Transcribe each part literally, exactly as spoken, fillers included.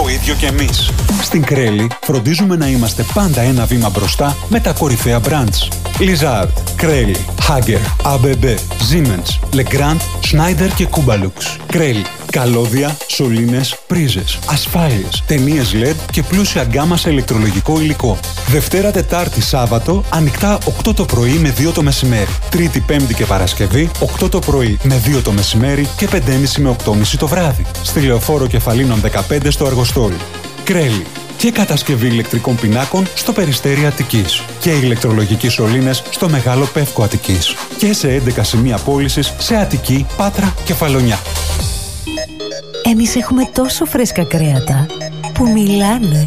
Το ίδιο και εμείς. Στην Κρέλη φροντίζουμε να είμαστε πάντα ένα βήμα μπροστά με τα κορυφαία brands. Lizard, Κρέλη, Hager, έι μπι μπι, Siemens, Legrand, Schneider και Kubalux. Κρέλη. Καλώδια, σωλήνες, πρίζες, ασφάλειες, ταινίες ελ ι ντι και πλούσια γκάμα σε ηλεκτρολογικό υλικό. Δευτέρα, Τετάρτη, Σάββατο, ανοιχτά οκτώ το πρωί με δύο το μεσημέρι. Τρίτη, Πέμπτη και Παρασκευή, οκτώ το πρωί με δύο το μεσημέρι και πέντε και μισή με οκτώ και μισή το βράδυ. Στη Λεωφόρο Κεφαλίνων δεκαπέντε στο Αργοστόλι. Κρέλη. Και κατασκευή ηλεκτρικών πινάκων στο Περιστέρι Αττικής. Και ηλεκτρολογικοί σωλήνες στο Μεγάλο Πεύκο Αττικής. Και σε έντεκα σημεία πώλησης σε Αττική, Πάτρα και Φαλονιά. Εμείς έχουμε τόσο φρέσκα κρέατα που μιλάνε.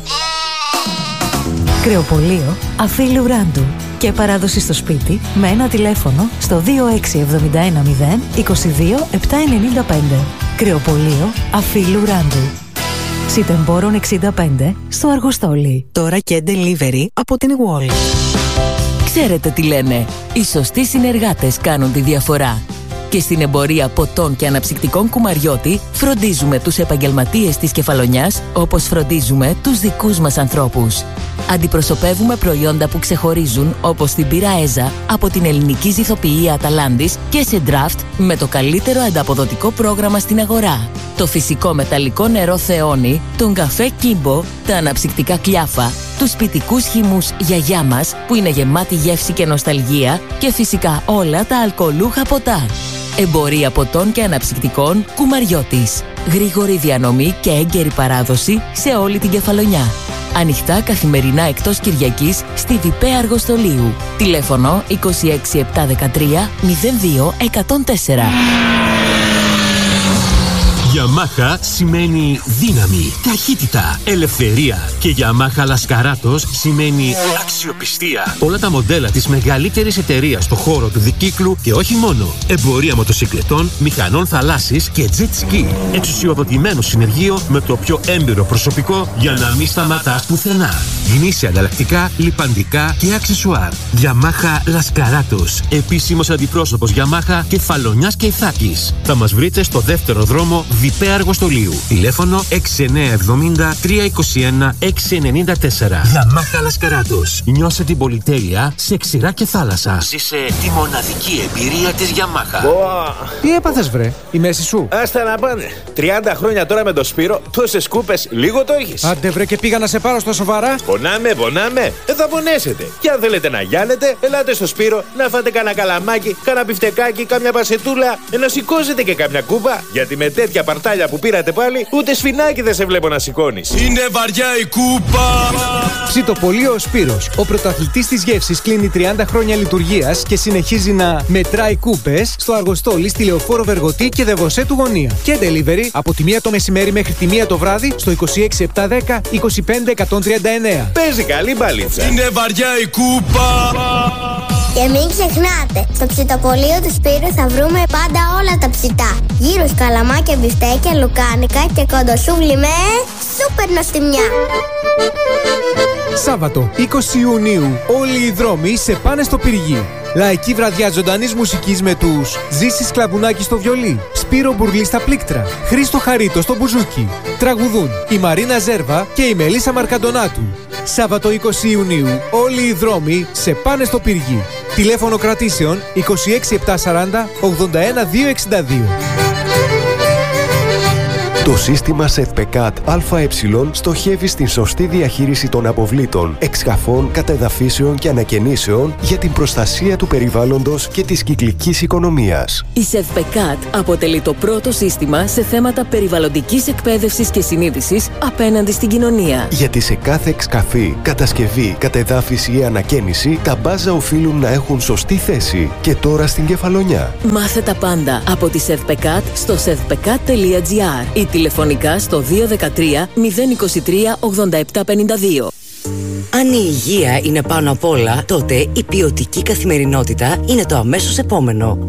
Κρεοπωλείο Αφίλου Ράντου και παράδοση στο σπίτι με ένα τηλέφωνο στο δύο έξι εβδομήντα ένα μηδέν είκοσι δύο επτακόσια ενενήντα πέντε. Κρεοπωλείο Αφίλου Ράντου. Σιτεμπόρων εξήντα πέντε στο Αργοστόλι. Τώρα και delivery από την Wall. Ξέρετε τι λένε, οι σωστοί συνεργάτες κάνουν τη διαφορά. Και στην εμπορία ποτών και αναψυκτικών Κουμαριώτη φροντίζουμε τους επαγγελματίες της Κεφαλονιάς όπως φροντίζουμε τους δικούς μας ανθρώπους. Αντιπροσωπεύουμε προϊόντα που ξεχωρίζουν όπως την πύρα Έζα από την ελληνική ζυθοποιία Αταλάντης και σε draft με το καλύτερο ανταποδοτικό πρόγραμμα στην αγορά. Το φυσικό μεταλλικό νερό Θεόνι, τον καφέ Κίμπο, τα αναψυκτικά Κλιάφα, τους σπιτικούς χυμούς Γιαγιά μας που είναι γεμάτη γεύση και νοσταλγία και φυσικά όλα τα αλκοολούχα ποτά. Εμπορία ποτών και αναψυκτικών Κουμαριώτης. Γρήγορη διανομή και έγκαιρη παράδοση σε όλη την Κεφαλονιά. Ανοιχτά καθημερινά εκτός Κυριακής στη Διπέ Αργοστολίου. Τηλέφωνο είκοσι έξι επτακόσια δεκατρία μηδέν δύο εκατόν τέσσερα. Yamaha σημαίνει δύναμη, ταχύτητα, ελευθερία και Yamaha Λασκαράτος σημαίνει αξιοπιστία. Όλα τα μοντέλα της μεγαλύτερης εταιρείας στο χώρο του δικύκλου και όχι μόνο. Εμπορία μοτοσυκλετών, μηχανών θαλάσσης και jet ski. Εξουσιοδοτημένο συνεργείο με το πιο έμπειρο προσωπικό για να μην σταματάς πουθενά. Γνήσια ανταλλακτικά, λιπαντικά και αξεσουάρ. Yamaha Λασκαράτος. Επίσημος αντιπρόσωπος Yamaha Κεφαλονιάς και Ιθάκης. Θα μας βρείτε στο δεύτερο δρόμο Διπέ Αργοστολίου. Τηλέφωνο έξι εννιά εβδομήντα τρία είκοσι ένα έξι ενενήντα τέσσερα. Yamaha Λασκαράτος. Νιώσε την πολυτέλεια σε ξηρά και θάλασσα. Ζήσε τη μοναδική εμπειρία της Yamaha. Wow. Τι έπαθες βρε, η μέση σου? Άστα να πάνε. τριάντα χρόνια τώρα με το Σπύρο, τόσες κούπες, λίγο το έχεις. Άντε βρε και πήγα να σε πάρω στα σοβαρά. Πονάμε, πονάμε. Δεν θα πονέσετε. Και αν θέλετε να γιάνετε, ελάτε στο Σπύρο να φάτε κανένα καλαμάκι, κανένα μπιφτεκάκι, κάμια πασετούλα, να σηκώσετε και κάμια κούπα. Γιατί με τέτοια παρτάλια που πήρατε πάλι, ούτε σφινάκι δεν σε βλέπω να σηκώνεις. Είναι βαριά η κούπα. Ψητοπωλείο Σπύρος. Ο πρωταθλητής της γεύσης κλείνει τριάντα χρόνια λειτουργίας και συνεχίζει να μετράει κούπες στο Αργοστόλι, στη Λεωφόρο Βεργοτή και Δεβοσέ του Γωνία. Και delivery από τη μία το μεσημέρι μέχρι τη μία το βράδυ στο είκοσι έξι επτακόσια δέκα είκοσι πέντε εκατόν τριάντα εννέα. Παίζει καλή μπαλίτσα. Είναι βαριά η κούπα. Και μην ξεχνάτε, στο ψητοπωλείο του Σπύρου θα βρούμε πάντα όλα τα ψητά. Γύρους, καλαμάκια, μπιφτέκια, λουκάνικα και κοντοσούβλι με σούπερ νοστιμιά. Σάββατο είκοσι Ιουνίου όλοι οι δρόμοι σε πάνε στο Πυργί. Λαϊκή βραδιά ζωντανής μουσικής με τους Ζήσης Κλαμπουνάκη στο βιολί, Σπύρο Μπουρλή στα πλήκτρα, Χρήστο Χαρίτο στο μπουζούκι. Τραγουδούν η Μαρίνα Ζέρβα και η Μελίσσα Μαρκαντονάτου. Σάββατο είκοσι Ιουνίου όλοι οι δρόμοι σε πάνε στο Πυργί. Τηλέφωνο κρατήσεων είκοσι έξι επτακόσια σαράντα ογδόντα ένα διακόσια εξήντα δύο. Το σύστημα ΣΕΔΠΕΚΑΤ ΑΕ στοχεύει στην σωστή διαχείριση των αποβλήτων, εξκαφών, κατεδαφίσεων και ανακαινήσεων για την προστασία του περιβάλλοντος και της κυκλικής οικονομίας. Η ΣΕΔΠΕΚΑΤ αποτελεί το πρώτο σύστημα σε θέματα περιβαλλοντικής εκπαίδευσης και συνείδησης απέναντι στην κοινωνία. Γιατί σε κάθε εξκαφή, κατασκευή, κατεδάφιση ή ανακαίνιση, τα μπάζα οφείλουν να έχουν σωστή θέση. Και τώρα στην Κεφαλονιά. Μάθε τα πάντα από τη ΣΕΔΠΕΚΑΤ στο σεδπεκατ τελεία τζι άρ ή τηλεφωνικά στο δύο ένα τρία μηδέν είκοσι τρία ογδόντα επτά πενήντα δύο. Αν η υγεία είναι πάνω απ' όλα, τότε η ποιοτική καθημερινότητα είναι το αμέσως επόμενο.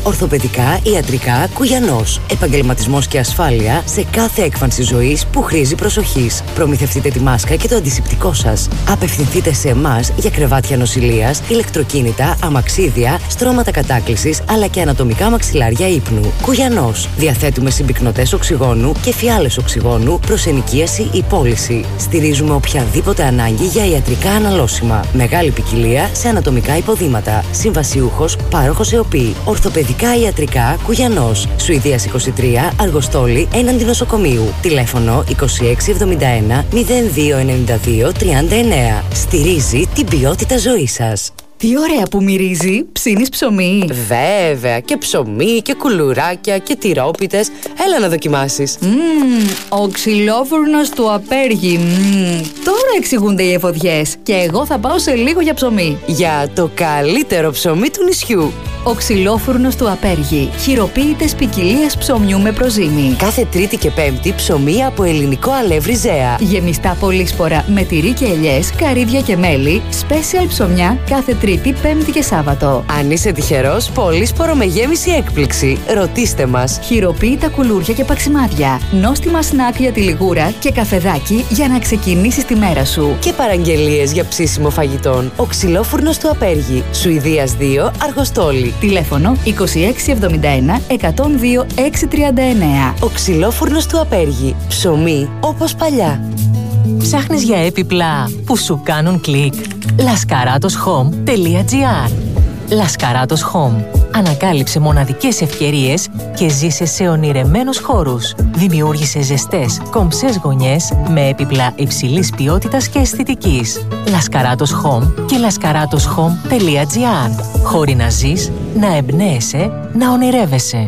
Ορθοπαιδικά, ιατρικά, Κουγιανός. Επαγγελματισμός και ασφάλεια σε κάθε έκφανση ζωής που χρήζει προσοχής. Προμηθευτείτε τη μάσκα και το αντισηπτικό σας. Απευθυνθείτε σε εμάς για κρεβάτια νοσηλείας, ηλεκτροκίνητα, αμαξίδια, στρώματα κατάκλησης αλλά και ανατομικά μαξιλάρια ύπνου. Κουγιανός. Διαθέτουμε συμπυκνωτές οξυγόνου και φιάλες οξυγόνου προς ενοικίαση ή πώληση. Στηρίζουμε οποιαδήποτε ανάγκη για ιατρικά αναλώσιμα. Μεγάλη ποικιλία σε ανατομικά υποδήματα. Συμβασιούχος, πάροχος ΕΟΠΗ. Ορθοπαιδικά ιατρικά Κουγιανός. Σουηδίας είκοσι τρία, Αργοστόλη, έναντι νοσοκομείου. Τηλέφωνο είκοσι έξι εβδομήντα ένα μηδέν δύο ενενήντα δύο τριάντα εννέα. Στηρίζει την ποιότητα ζωής σας. Τι ωραία που μυρίζει! Ψήνεις ψωμί? Βέβαια, και ψωμί και κουλουράκια και τυρόπιτες. Έλα να δοκιμάσεις. Μμμ, ο ξυλόφουρνος του Απέργη. Μμμ, τώρα εξηγούνται οι εφοδιές. Και εγώ θα πάω σε λίγο για ψωμί. Για το καλύτερο ψωμί του νησιού. Ο ξυλόφουρνος του Απέργη. Χειροποίητες ποικιλίες ψωμιού με προζύμι. Κάθε Τρίτη και Πέμπτη ψωμί από ελληνικό αλεύρι Ζέα. Γεμιστά πολύσπορα με τυρί και ελιές, καρύδια και μέλι. Special ψωμιά κάθε Τρίτη, Πέμπτη και Σάββατο. Αν είσαι τυχερός, πολύσπορο με γέμιση έκπληξη. Ρωτήστε μας. Χειροποίητα κουλούρια και παξιμάδια. Νόστιμα σνακ για τη λιγούρα και καφεδάκι για να ξεκινήσεις τη μέρα σου. Και παραγγελίες για ψήσιμο φαγητών. Ο ξυλόφουρνος του Απέργη. Σουηδίας δύο, Αργοστόλη. Τηλέφωνο είκοσι έξι εβδομήντα ένα εκατόν δύο εξακόσια τριάντα εννέα. Ο ξυλόφουρνος του Απέργη. Ψωμί όπως παλιά. Ψάχνεις για έπιπλα που σου κάνουν κλικ? λασκαράτος χομ τελεία τζι άρ. Λασκαράτος Home. Ανακάλυψε μοναδικές ευκαιρίες και ζήσε σε ονειρεμένους χώρους. Δημιούργησε ζεστές, κομψές γωνιές με έπιπλα υψηλής ποιότητας και αισθητικής. Λασκαράτος Home και λασκαράτος χομ τελεία τζι άρ. Χώροι να ζεις, να εμπνέεσαι, να ονειρεύεσαι.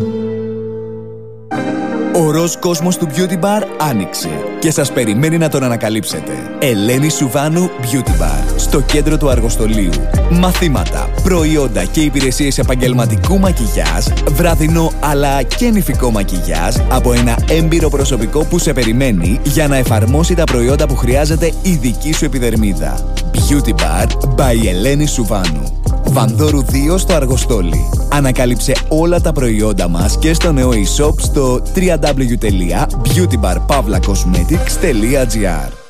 Ο ροζ κόσμος του Beauty Bar άνοιξε και σας περιμένει να τον ανακαλύψετε. Ελένη Σουβάνου Beauty Bar, στο κέντρο του Αργοστολίου. Μαθήματα, προϊόντα και υπηρεσίες επαγγελματικού μακιγιάζ, βραδινό αλλά και νηφικό μακιγιάζ από ένα έμπειρο προσωπικό που σε περιμένει για να εφαρμόσει τα προϊόντα που χρειάζεται η δική σου επιδερμίδα. Beauty Bar by Ελένη Σουβάνου. Βανδόρου δύο στο Αργοστόλι. Ανακάλυψε όλα τα προϊόντα μας και στο νέο e-shop στο double-u double-u double-u τελεία beauty bar pavla cosmetics τελεία τζι άρ.